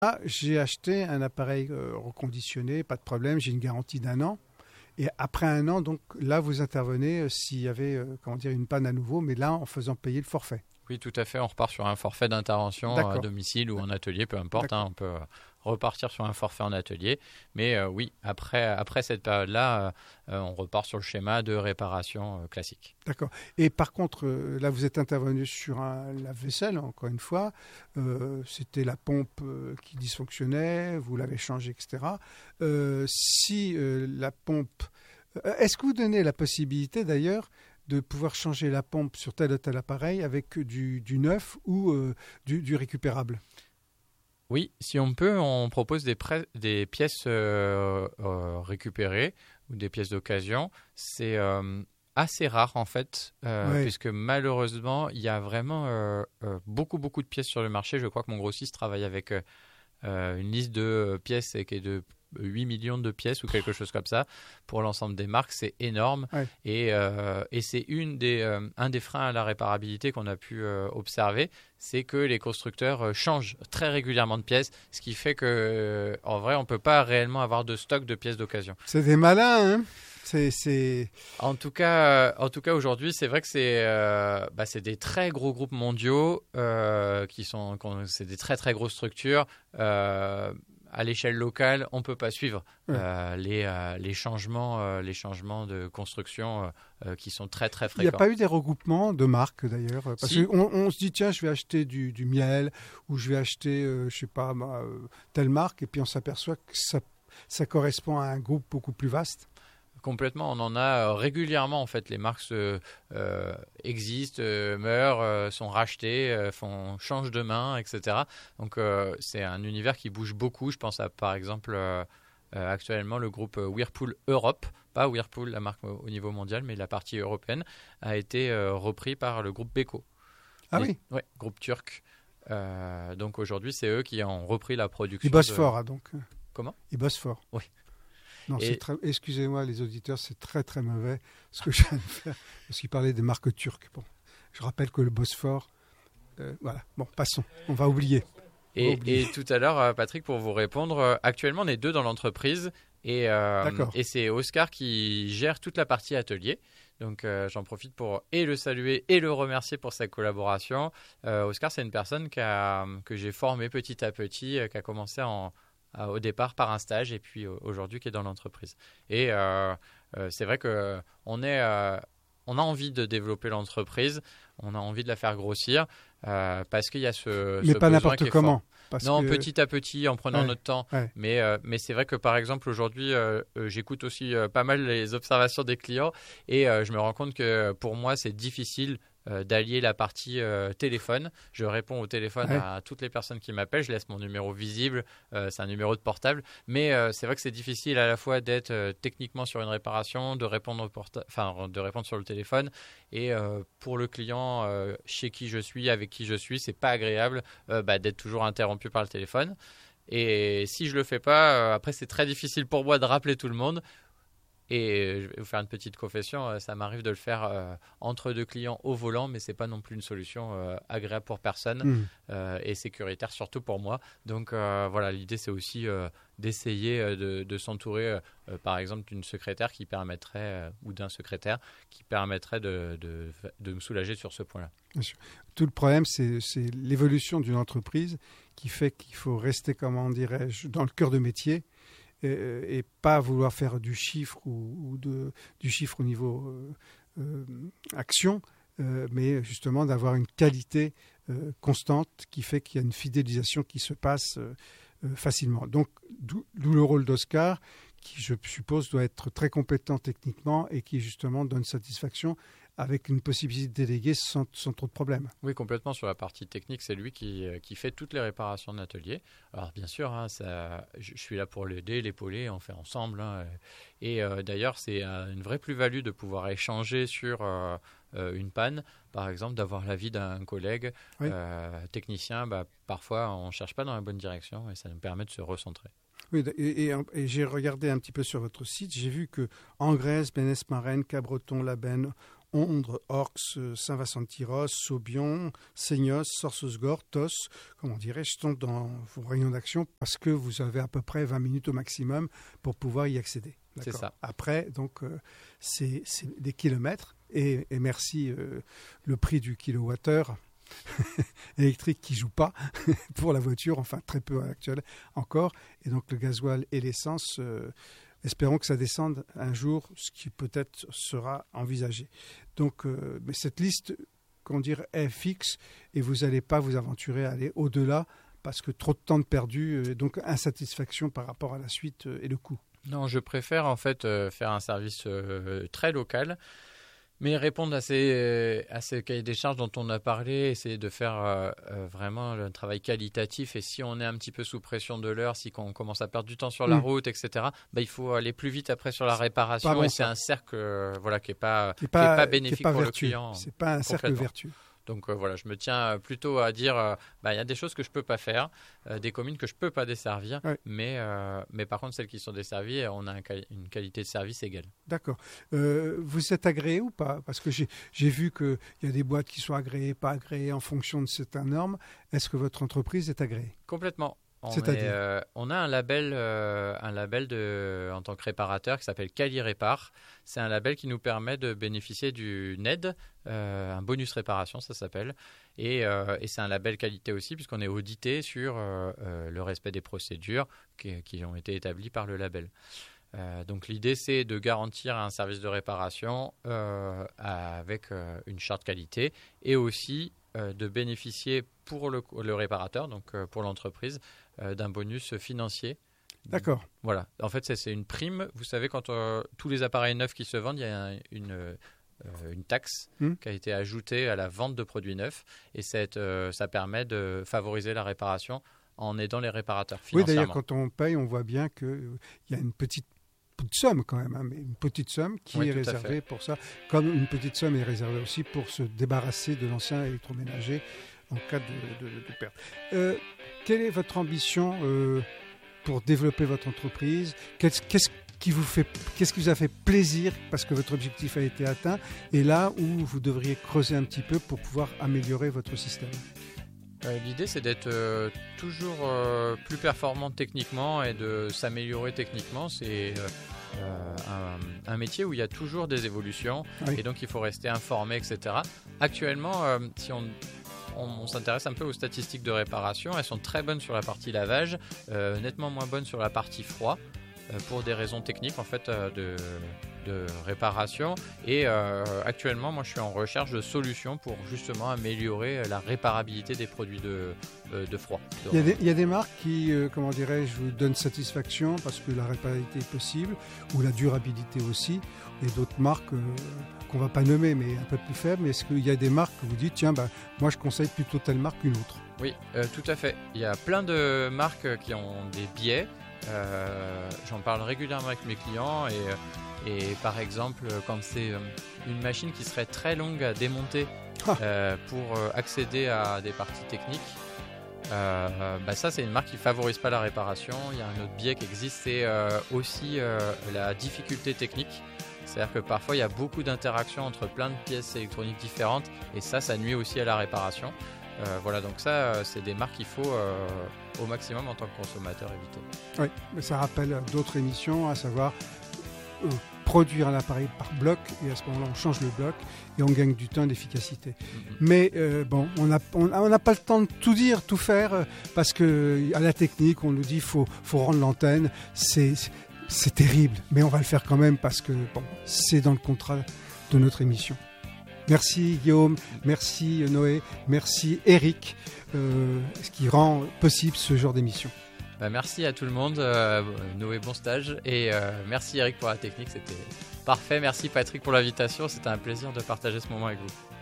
Ah, j'ai acheté un appareil reconditionné, pas de problème, j'ai une garantie d'1 an. Et après 1 an, donc là, vous intervenez s'il y avait une panne à nouveau, mais là, en faisant payer le forfait. Oui, tout à fait. On repart sur un forfait d'intervention à D'accord. domicile ou en atelier, peu importe. D'accord. On peut repartir sur un forfait en atelier. Mais oui, après cette période-là, on repart sur le schéma de réparation classique. D'accord. Et par contre, là, vous êtes intervenu sur un lave-vaisselle, encore une fois. C'était la pompe qui dysfonctionnait, vous l'avez changée, etc. Si la pompe... est-ce que vous donnez la possibilité, d'ailleurs, de pouvoir changer la pompe sur tel ou tel appareil avec du neuf ou du récupérable? Oui, si on peut, on propose des pièces récupérées ou des pièces d'occasion. C'est assez rare en fait, Oui. puisque malheureusement, il y a vraiment beaucoup de pièces sur le marché. Je crois que mon grossiste travaille avec une liste de pièces qui est de 8 millions de pièces ou quelque chose comme ça pour l'ensemble des marques. C'est énorme Ouais. et c'est un des freins à la réparabilité qu'on a pu observer, c'est que les constructeurs changent très régulièrement de pièces, ce qui fait que en vrai on peut pas réellement avoir de stock de pièces d'occasion. C'est des malins, hein. C'est... En tout cas aujourd'hui, c'est vrai que c'est des très gros groupes mondiaux c'est des très très grosses structures. À l'échelle locale, on ne peut pas suivre les changements de construction qui sont très très Il n'y a fréquents. pas eu des regroupements de marques d'ailleurs parce Si. qu'on se dit tiens je vais acheter du miel ou je vais acheter je sais pas telle marque et puis on s'aperçoit que ça correspond à un groupe beaucoup plus vaste. Complètement, on en a régulièrement en fait. Les marques existent, meurent, sont rachetées, changent de main, etc. Donc c'est un univers qui bouge beaucoup. Je pense à par exemple actuellement le groupe Whirlpool Europe, pas Whirlpool la marque au niveau mondial, mais la partie européenne a été repris par le groupe Beko. Ah oui. Ouais, groupe turc. Donc aujourd'hui c'est eux qui ont repris la production. Ils bossent fort, hein, donc. Comment? Ils bossent fort. Oui. Non, Et- excusez-moi les auditeurs, c'est très très mauvais ce que je viens de faire parce qu'ils parlaient des marques turques. Bon, je rappelle que le Bosphore, voilà. Bon, passons. On va oublier. Et tout à l'heure, Patrick, pour vous répondre, actuellement on est 2 dans l'entreprise D'accord. et c'est Oscar qui gère toute la partie atelier. Donc j'en profite pour et le saluer et le remercier pour sa collaboration. Oscar, c'est une personne que j'ai formée petit à petit, qui a commencé au départ par un stage et puis aujourd'hui qui est dans l'entreprise. Et c'est vrai qu'on on a envie de développer l'entreprise, on a envie de la faire grossir parce qu'il y a Mais ce pas besoin n'importe qui est comment. fort. Parce Non, que... petit à petit, en prenant Ouais, notre temps. ouais. Mais c'est vrai que par exemple aujourd'hui, j'écoute aussi pas mal les observations des clients et je me rends compte que pour moi c'est difficile d'allier la partie téléphone. Je réponds au téléphone Ouais. à toutes les personnes qui m'appellent, je laisse mon numéro visible, c'est un numéro de portable, mais c'est vrai que c'est difficile à la fois d'être techniquement sur une réparation, de répondre de répondre sur le téléphone et pour le client chez qui je suis, avec qui je suis, c'est pas agréable d'être toujours interrompu par le téléphone. Et si je le fais pas, après c'est très difficile pour moi de rappeler tout le monde. Et je vais vous faire une petite confession, ça m'arrive de le faire entre 2 clients au volant, mais c'est pas non plus une solution agréable pour personne et sécuritaire surtout pour moi. Donc voilà, l'idée c'est aussi d'essayer de s'entourer, par exemple, d'une secrétaire qui permettrait ou d'un secrétaire qui permettrait de me soulager sur ce point-là. Bien sûr. Tout le problème, c'est l'évolution d'une entreprise qui fait qu'il faut rester, comment dirais-je, dans le cœur de métier et pas vouloir faire du chiffre ou du chiffre au niveau action, mais justement d'avoir une qualité constante qui fait qu'il y a une fidélisation qui se passe facilement. Donc, d'où le rôle d'Oscar, qui, je suppose, doit être très compétent techniquement et qui, justement, donne satisfaction avec une possibilité de déléguer sans trop de problèmes. Oui, complètement. Sur la partie technique, c'est lui qui fait toutes les réparations de l'atelier. Alors, bien sûr, hein, je suis là pour l'aider, l'épauler, on fait ensemble. Hein, et d'ailleurs, c'est une vraie plus-value de pouvoir échanger sur une panne, par exemple, d'avoir l'avis d'un collègue Oui. technicien. Parfois, on ne cherche pas dans la bonne direction et ça nous permet de se recentrer. Oui, et j'ai regardé un petit peu sur votre site. J'ai vu que en Grèce, Bénès-Marraine, Cabreton, Labenne, Ondre, Orx, Saint-Vincent-de-Tyros, Saubion, Seignos, Sorsesgor, Tos, comment dirais-je, sont dans vos rayons d'action parce que vous avez à peu près 20 minutes au maximum pour pouvoir y accéder. C'est ça. Après, donc, c'est des kilomètres et merci le prix du kilowattheure électrique qui joue pas pour la voiture, enfin très peu actuelle encore, et donc le gasoil et l'essence, espérons que ça descende un jour, ce qui peut-être sera envisagé. Donc, mais cette liste, qu'on dirait, est fixe et vous n'allez pas vous aventurer à aller au-delà parce que trop de temps de perdu, donc insatisfaction par rapport à la suite et le coût. Non, je préfère en fait faire un service très local. Mais répondre à ces cahiers des charges dont on a parlé, essayer de faire vraiment un travail qualitatif. Et si on est un petit peu sous pression de l'heure, si on commence à perdre du temps sur la route, etc., il faut aller plus vite après sur la réparation. Bon, et c'est un cercle qui n'est pas bénéfique pour le client. Ce n'est pas un cercle vertueux. Donc je me tiens plutôt à dire il y a des choses que je ne peux pas faire, des communes que je ne peux pas desservir, mais par contre, celles qui sont desservies, on a une qualité de service égale. D'accord. Vous êtes agréé ou pas? Parce que j'ai vu qu'il y a des boîtes qui sont agréées, pas agréées en fonction de certaines normes. Est-ce que votre entreprise est agréée? Complètement. On a un label en tant que réparateur qui s'appelle Quali-Répar. C'est un label qui nous permet de bénéficier du NED, un bonus réparation, ça s'appelle. Et c'est un label qualité aussi, puisqu'on est audité sur le respect des procédures qui ont été établies par le label. Donc l'idée, c'est de garantir un service de réparation avec une charte qualité et aussi de bénéficier pour le réparateur, donc pour l'entreprise, d'un bonus financier. D'accord. Voilà. En fait, c'est une prime. Vous savez, quand tous les appareils neufs qui se vendent, il y a une taxe qui a été ajoutée à la vente de produits neufs. Et ça permet de favoriser la réparation en aidant les réparateurs financièrement. Oui, d'ailleurs, quand on paye, on voit bien qu'il y a une petite somme quand même, mais une petite somme qui est réservée pour ça, comme une petite somme est réservée aussi pour se débarrasser de l'ancien électroménager en cas de perte. Quelle est votre ambition pour développer votre entreprise? Qu'est-ce qui vous a fait plaisir parce que votre objectif a été atteint et là où vous devriez creuser un petit peu pour pouvoir améliorer votre système? L'idée, c'est d'être toujours plus performant techniquement et de s'améliorer techniquement. C'est un métier où il y a toujours des évolutions et donc il faut rester informé, etc. Actuellement, si on s'intéresse un peu aux statistiques de réparation, elles sont très bonnes sur la partie lavage, nettement moins bonnes sur la partie froid, pour des raisons techniques en fait de réparation. Et actuellement, moi, je suis en recherche de solutions pour justement améliorer la réparabilité des produits de froid. Il y a des marques qui, vous donnent satisfaction parce que la réparabilité est possible, ou la durabilité aussi, et d'autres marques qu'on ne va pas nommer, mais un peu plus faibles. Mais est-ce qu'il y a des marques que vous dites, tiens, moi, je conseille plutôt telle marque qu'une autre? Oui, tout à fait. Il y a plein de marques qui ont des biais. J'en parle régulièrement avec mes clients et par exemple quand c'est une machine qui serait très longue à démonter pour accéder à des parties techniques, ça c'est une marque qui favorise pas la réparation. Il y a un autre biais qui existe, c'est aussi la difficulté technique. C'est-à-dire que parfois il y a beaucoup d'interactions entre plein de pièces électroniques différentes et ça nuit aussi à la réparation. Donc ça, c'est des marques qu'il faut au maximum en tant que consommateur éviter. Oui, mais ça rappelle d'autres émissions, à savoir produire un appareil par bloc, et à ce moment-là, on change le bloc et on gagne du temps d'efficacité. Mais on n'a pas le temps de tout dire, tout faire, parce qu'à la technique, on nous dit qu'il faut rendre l'antenne. C'est terrible, mais on va le faire quand même parce que c'est dans le contrat de notre émission. Merci Guillaume, merci Noé, merci Eric, ce qui rend possible ce genre d'émission. Merci à tout le monde, Noé, bon stage, et merci Eric pour la technique, c'était parfait. Merci Patrick pour l'invitation, c'était un plaisir de partager ce moment avec vous.